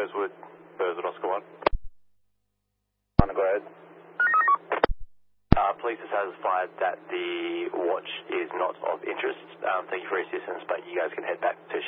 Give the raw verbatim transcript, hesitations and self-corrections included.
Burswood, Burswood Oscar one. On the go ahead. Uh, police are satisfied that the watch is not of interest. Um, thank you for your assistance, but you guys can head back to